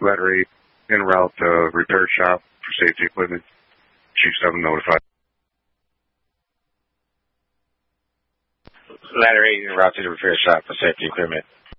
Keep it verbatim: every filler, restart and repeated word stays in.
Ladder eight, en route to repair shop for safety equipment. Chief seven notified. Ladder eight, en route to the repair shop for safety equipment.